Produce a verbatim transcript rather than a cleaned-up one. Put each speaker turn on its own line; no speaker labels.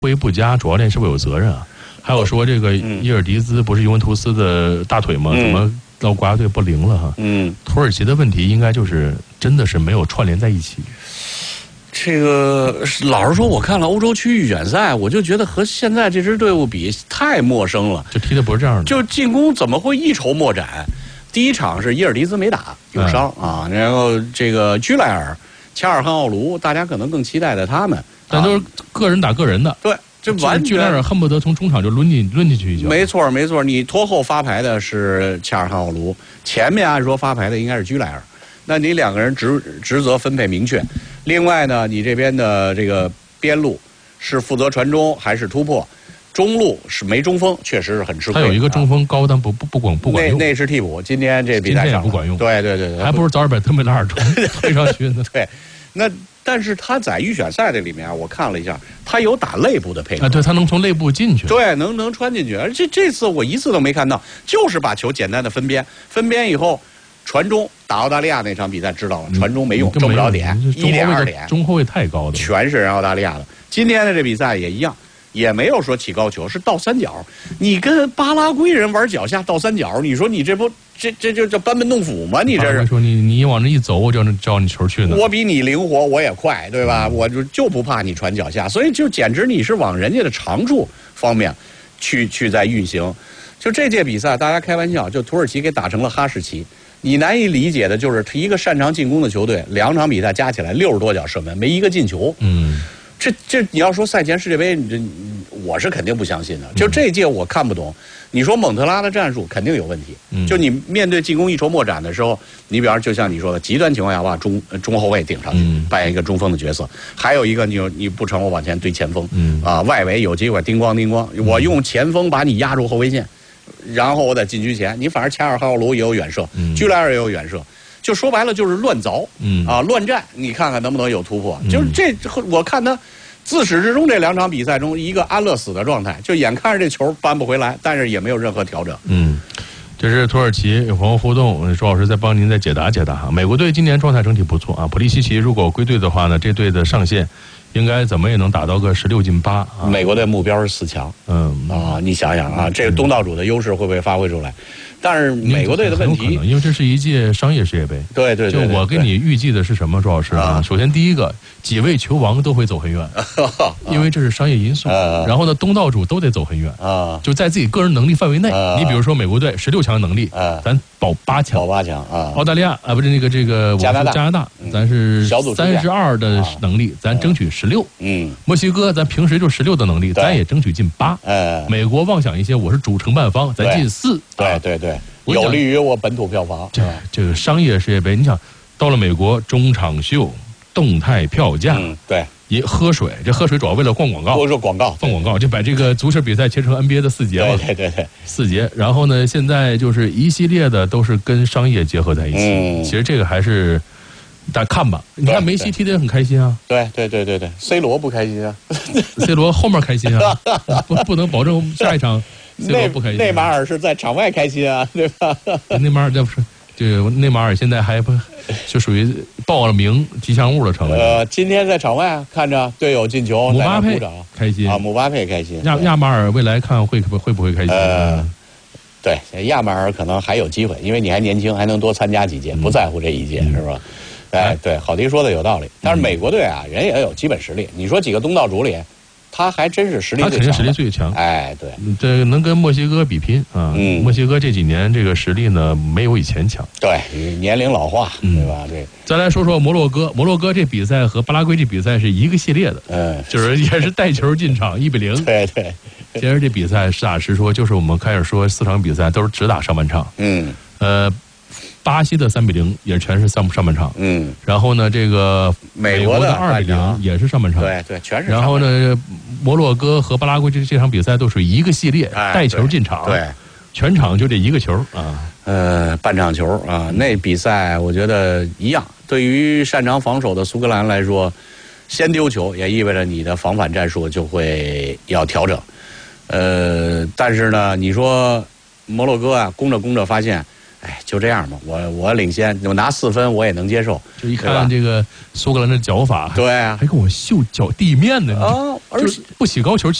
挥不佳，主教练是不是有责任啊？还有说这个伊尔迪兹不是尤文图斯的大腿吗？怎么到国家队不灵了哈？嗯，土耳其的问题应该就是真的是没有串联在一起。
这个老实说，我看了欧洲区预选赛，我就觉得和现在这支队伍比太陌生了。
就踢的不是这样的，
就进攻怎么会一筹莫展？第一场是伊尔迪兹没打，有伤、嗯、啊，然后这个居莱尔、恰尔汗奥卢，大家可能更期待的他们，
但都是个人打个人的。
啊、对。这完
居莱尔恨不得从中场就抡进抡进去一脚。
没错没错，你拖后发牌的是恰尔汗奥卢，前面按说发牌的应该是居莱尔，那你两个人职职责分配明确。另外呢，你这边的这个边路是负责传中还是突破？中路是没中锋，确实是很吃亏。
他有一个中锋高，但不不不管不管用。
那那是替补，今天这比赛
也不管用。
对对对对，
还不如早点把特梅拉尔推上去呢。
对，那。但是他在预选赛这里面啊，我看了一下，他有打内部的配合
啊，对他能从内部进去，
对，能能穿进去。而且这次我一次都没看到，就是把球简单的分边，分边以后传中，打澳大利亚那场比赛知道了，传中没用，挣不着点，一点二点，
中后卫太高了，
全是人澳大利亚的。今天的这比赛也一样。也没有说起高球，是倒三角。你跟巴拉圭人玩脚下倒三角，你说你这不这这就叫班门弄斧吗？你这是
说你你往这一走，我就能照你球去呢。
我比你灵活，我也快，对吧？我就就不怕你传脚下，所以就简直你是往人家的长处方面去去在运行。就这届比赛，大家开玩笑，就土耳其给打成了哈士奇。你难以理解的就是一个擅长进攻的球队，两场比赛加起来六十多脚射门，没一个进球。嗯。这这你要说赛前世界杯，这我是肯定不相信的。就这届我看不懂。你说蒙特拉的战术肯定有问题。就你面对进攻一筹莫展的时候，你比方就像你说的，极端情况下把中中后卫顶上去，扮演一个中锋的角色。还有一个你你不成，我往前堆前锋。啊，外围有机会叮咣叮咣，我用前锋把你压住后卫线，然后我在禁区前，你反正恰尔汗奥卢也有远射，居莱尔也有远射。就说白了就是乱凿，嗯啊，乱战，你看看能不能有突破？嗯、就是这，我看他自始至终这两场比赛中一个安乐死的状态，就眼看着这球扳不回来，但是也没有任何调整。
嗯，这是土耳其有朋友互动，周老师再帮您再解答解答哈。美国队今年状态整体不错啊，普利西奇如果归队的话呢，这队的上限应该怎么也能打到个十六进八啊。
美国队目标是四强，嗯啊，你想想啊，这个东道主的优势会不会发挥出来？但是美国队的问题，
很有可能，因为这是一届商业世界杯。
对对
对, 对，就我给你预计的是什么，周老师啊？首先第一个，几位球王都会走很远，因为这是商业因素。然后呢，东道主都得走很远啊，就在自己个人能力范围内。你比如说美国队十六强能力，咱保八强，
保八强啊。
澳大利亚啊，不是那个这个
加拿大，
加拿大，咱是三十二的能力，咱争取十六。嗯，墨西哥咱平时就十六的能力，咱也争取进八。呃，美国妄想一些，我是主承办方，咱进四。
对对对。有利于我本土票房。
这这个商业世界杯，你想到了美国中场秀、动态票价，
嗯，对，
也喝水，这喝水主要为了逛广告，
多说广告，
放广告，就把这个足球比赛切成 N B A 的四节嘛，
对对对对，
四节。然后呢，现在就是一系列的都是跟商业结合在一起。嗯，其实这个还是大家看吧。你看梅西踢得也很开心啊，
对对对对对 ，C 罗不开心啊
，C 罗后面开心啊，不不能保证下一场。
内内马尔是在场外开心啊，对吧？
内马尔这不是，这个内马尔现在还不就属于报了名吉祥物的成了。
呃，今天在场外看着队友进球，
姆巴佩开心
啊，姆巴佩开心。
亚亚马尔未来看会会不会开心？
呃，对，亚马尔可能还有机会，因为你还年轻，还能多参加几届，不在乎这一届，是吧？哎，对，郝迪说的有道理。但是美国队啊，人也有基本实力。你说几个东道主里？他还真是实力最强，
他肯定实力最强。
哎，对，
这能跟墨西哥比拼啊。嗯，墨西哥这几年这个实力呢，没有以前强。
对，年龄老化，对吧？对。
再来说说摩洛哥，摩洛哥这比赛和巴拉圭这比赛是一个系列的，嗯，就是也是带球进场一比零。
对对。
其实这比赛实打实说，就是我们开始说四场比赛都是只打上半场。嗯。呃。巴西的三比零也全是上上半场，嗯，然后呢，这个美国的二比零也是上半场，
对对，全是。
然后呢，摩洛哥和巴拉圭这这场比赛都是一个系列，带球进场，
对，
全场就这一个球啊，
呃，半场球啊，那比赛我觉得一样。对于擅长防守的苏格兰来说，先丢球也意味着你的防反战术就会要调整，呃，但是呢，你说摩洛哥啊，攻着攻着发现。哎，就这样吧，我我领先，我拿四分我也能接受。
就一看这个苏格兰的脚法，
对啊，
还跟我嗅脚地面呢。
哦，
而且不起高球。